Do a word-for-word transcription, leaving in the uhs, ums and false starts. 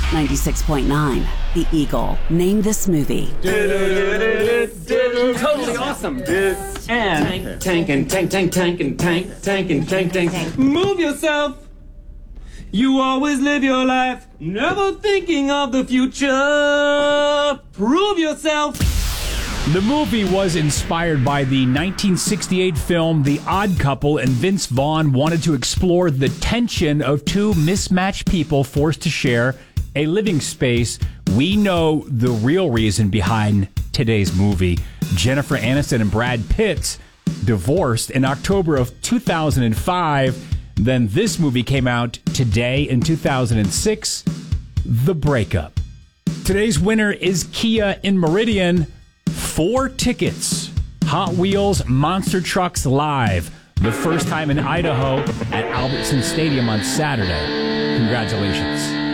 ninety-six point nine, The Eagle. Name this movie. Totally awesome. And tank and tank, tank, tank, and tank, tank, and tank, tank. Move yourself. You always live your life, never thinking of the future. Prove yourself. The movie was inspired by the nineteen sixty-eight film The Odd Couple, and Vince Vaughn wanted to explore the tension of two mismatched people forced to share a living space. We know the real reason behind today's movie. Jennifer Aniston and Brad Pitt divorced in October of two thousand five. Then this movie came out today in two thousand six, The Breakup. Today's winner is Kia in Meridian. Four tickets. Hot Wheels Monster Trucks Live. The first time in Idaho at Albertson Stadium on Saturday. Congratulations.